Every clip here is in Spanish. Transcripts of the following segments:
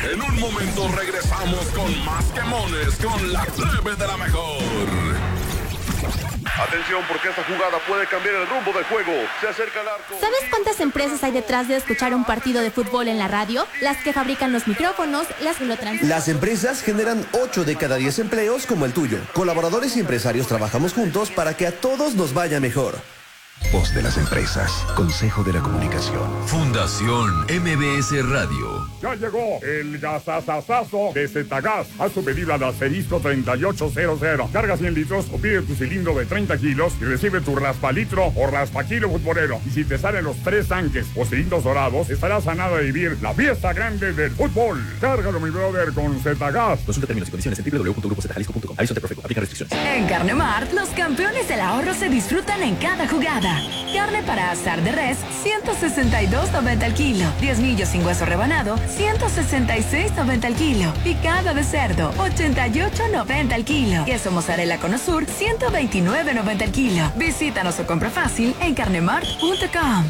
En un momento regresamos con más quemones con la plebe de la mejor. Atención, porque esta jugada puede cambiar el rumbo del juego. Se acerca al arco. ¿Sabes cuántas empresas hay detrás de escuchar un partido de fútbol en la radio? Las que fabrican los micrófonos, las que lo transmiten. Las empresas generan 8 de cada 10 empleos como el tuyo. Colaboradores y empresarios trabajamos juntos para que a todos nos vaya mejor. Voz de las empresas. Consejo de la Comunicación. Fundación MBS Radio. Ya llegó el gasasasazo de Zetagas. Haz tu pedido al asterisco 3800. Carga 100 litros o pide tu cilindro de 30 kilos y recibe tu raspalitro o raspakilo futbolero. Y si te salen los 3 tanques o cilindros dorados, estarás a nada de vivir la fiesta grande del fútbol. Cárgalo, mi brother, con Zetagas. Consulta términos y condiciones en www.grupozetajalisco.com. Aviso Profeco. Aplican restricciones. En Carne Mart, los campeones del ahorro se disfrutan en cada jugada. Carne para asar de res, 162.90 al kilo. 10 millos sin hueso rebanado, 166.90 al kilo. Picada de cerdo, 88.90 al kilo. Queso mozzarella con Osur, 129.90 al kilo. Visítanos o compra fácil en carnemart.com.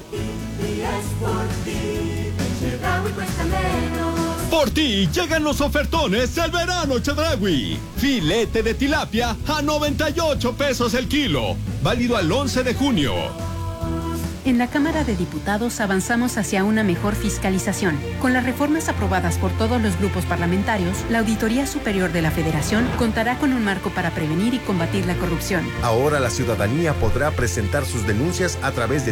Por ti llegan los ofertones del verano Chedraui. Filete de tilapia a 98 pesos el kilo. Válido al 11 de junio. En la Cámara de Diputados avanzamos hacia una mejor fiscalización. Con las reformas aprobadas por todos los grupos parlamentarios, la Auditoría Superior de la Federación contará con un marco para prevenir y combatir la corrupción. Ahora la ciudadanía podrá presentar sus denuncias a través de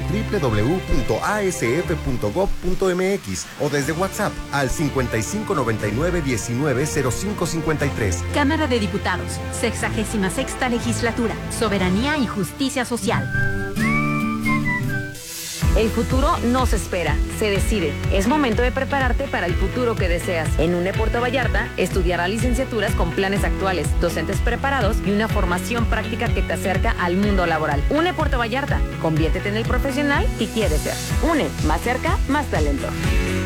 www.asf.gov.mx o desde WhatsApp al 5599-190553. Cámara de Diputados, 66ª Legislatura, Soberanía y Justicia Social. El futuro no se espera, se decide. Es momento de prepararte para el futuro que deseas. En UNE Puerto Vallarta estudiarás licenciaturas con planes actuales, docentes preparados y una formación práctica que te acerca al mundo laboral. UNE Puerto Vallarta, conviértete en el profesional que quieres ser. UNE, más cerca, más talento.